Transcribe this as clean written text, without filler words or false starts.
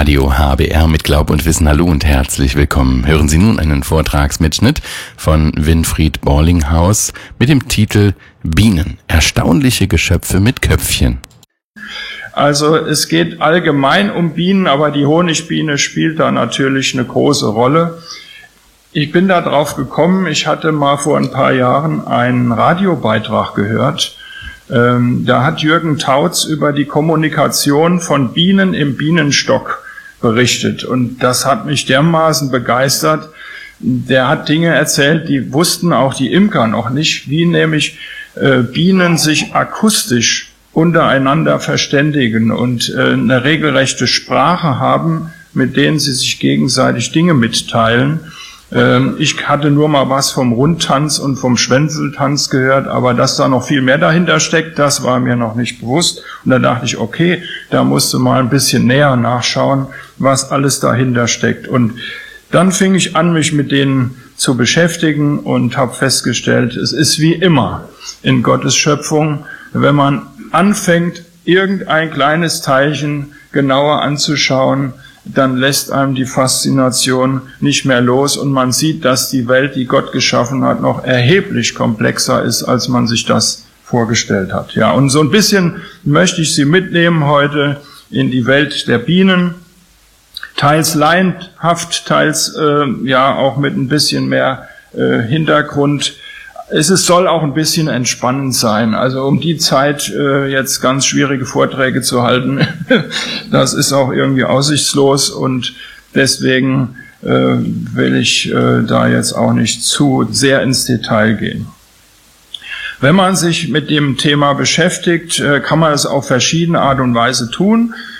Radio HBR mit Glaub und Wissen. Hallo und herzlich willkommen. Hören Sie nun einen Vortragsmitschnitt von Winfried Borlinghaus mit dem Titel Bienen, erstaunliche Geschöpfe mit Köpfchen. Also es geht allgemein um Bienen, aber die Honigbiene spielt da natürlich eine große Rolle. Ich bin da drauf gekommen, ich hatte mal vor ein paar Jahren einen Radiobeitrag gehört. Da hat Jürgen Tautz über die Kommunikation von Bienen im Bienenstock berichtet. Und das hat mich dermaßen begeistert. Der hat Dinge erzählt, die wussten auch die Imker noch nicht, wie nämlich Bienen sich akustisch untereinander verständigen und eine regelrechte Sprache haben, mit denen sie sich gegenseitig Dinge mitteilen. Ich hatte nur mal was vom Rundtanz und vom Schwänzeltanz gehört, aber dass da noch viel mehr dahinter steckt, das war mir noch nicht bewusst. Und da dachte ich, okay, da musst du mal ein bisschen näher nachschauen, was alles dahinter steckt. Und dann fing ich an, mich mit denen zu beschäftigen und habe festgestellt, es ist wie immer in Gottes Schöpfung, wenn man anfängt, irgendein kleines Teilchen genauer anzuschauen, dann lässt einem die Faszination nicht mehr los und man sieht, dass die Welt, die Gott geschaffen hat, noch erheblich komplexer ist, als man sich das vorgestellt hat. Ja, und so ein bisschen möchte ich Sie mitnehmen heute in die Welt der Bienen, teils laienhaft, teils ja auch mit ein bisschen mehr Hintergrund. Es soll auch ein bisschen entspannend sein. Also um die Zeit jetzt ganz schwierige Vorträge zu halten, das ist auch irgendwie aussichtslos und deswegen will ich da jetzt auch nicht zu sehr ins Detail gehen. Wenn man sich mit dem Thema beschäftigt, kann man es auf verschiedene Art und Weise tun.